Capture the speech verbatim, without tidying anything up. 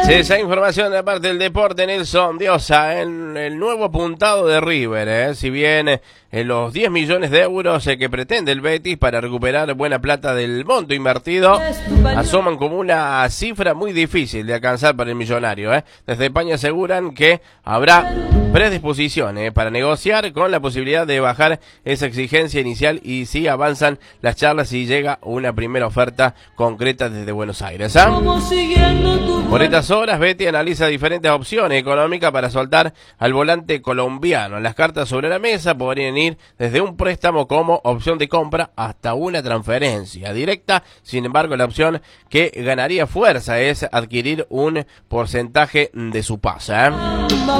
Sí, esa información de parte del deporte, Nelson Diosa, en el nuevo apuntado de River, ¿eh? Si bien eh, los diez millones de euros eh, que pretende el Betis para recuperar buena plata del monto invertido asoman como una cifra muy difícil de alcanzar para el millonario, ¿eh? Desde España aseguran que habrá predisposición eh, para negociar con la posibilidad de bajar esa exigencia inicial y si avanzan las charlas y llega una primera oferta concreta desde Buenos Aires, ¿eh? Por estas horas, Betis analiza diferentes opciones económicas para soltar al volante colombiano. Las cartas sobre la mesa podrían ir desde un préstamo como opción de compra hasta una transferencia directa. Sin embargo, la opción que ganaría fuerza es adquirir un porcentaje de su pase, ¿eh?